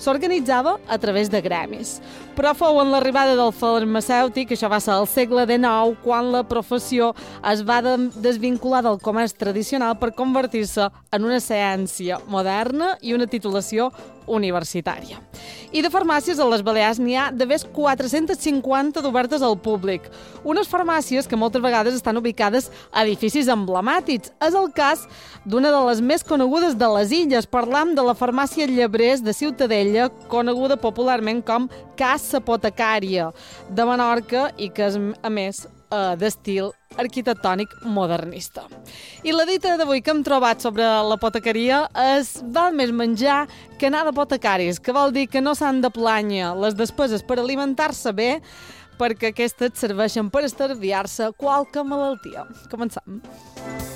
s'organitzava a través de gremis. Però fou en l'arribada del farmacèutic, això va ser al segle XIX, quan la professió es va desvincular del comerç tradicional per convertir-se en una ciència moderna i una titulació universitària. I de farmàcies a les Balears n'hi ha de més 450 d'obertes al públic. Unes farmàcies que moltes vegades estan ubicades a edificis emblemàtics. És el cas d'una de les més conegudes de les illes. Parlam de la farmàcia Llebrers de Ciutadella, coneguda popularment com Casa Apotecària de Menorca i que és, a més, d'estil arquitectònic modernista. I la dita d'avui que hem trobat sobre l'apotecaria és val més menjar que anar d'apotecaris, que vol dir que no s'han de plànyer les despeses per alimentar-se bé, perquè aquestes serveixen per estalviar-se qualque malaltia. Comencem.